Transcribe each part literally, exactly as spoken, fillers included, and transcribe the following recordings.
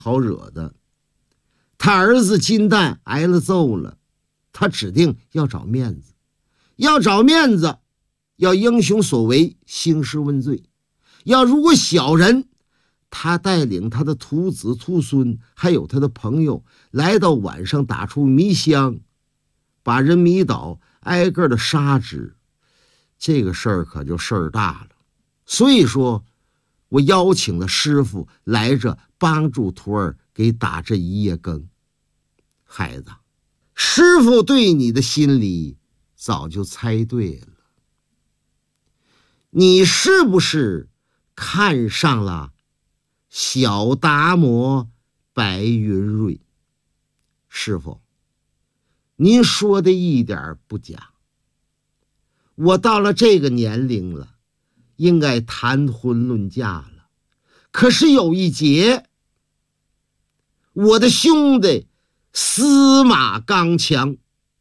好惹的。他儿子金蛋挨了揍了，他指定要找面子，要找面子，要英雄所为，兴师问罪。要如果小人，他带领他的徒子徒孙还有他的朋友来到晚上，打出迷香，把人迷倒，挨个的杀之，这个事儿可就事儿大了。所以说我邀请了师傅来这帮助徒儿给打这一夜更。孩子，师傅对你的心里早就猜对了，你是不是看上了小达摩白云瑞？师傅，您说的一点不假，我到了这个年龄了，应该谈婚论嫁了。可是有一节，我的兄弟司马刚强。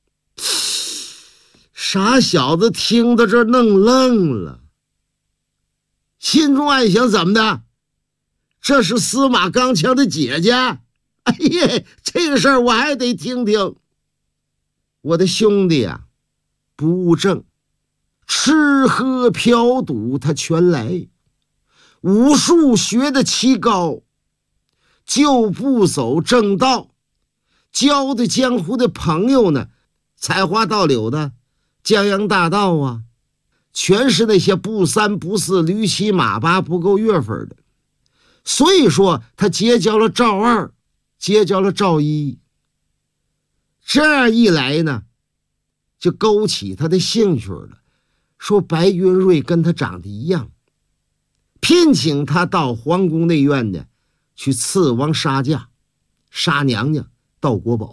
傻小子听到这弄愣了，心中暗想，怎么的？这是司马刚强的姐姐？哎呀，这个事儿我还得听听。我的兄弟啊，不务正，吃喝嫖赌他全来，武术学的奇高，就不走正道，交的江湖的朋友呢，采花盗柳的，江洋大盗啊，全是那些不三不四、驴七马八、不够月份的。所以说他结交了赵二，结交了赵一，这样一来呢，就勾起他的兴趣了。说白云瑞跟他长得一样，聘请他到皇宫内院呢，去刺王杀驾，杀娘娘，盗国宝。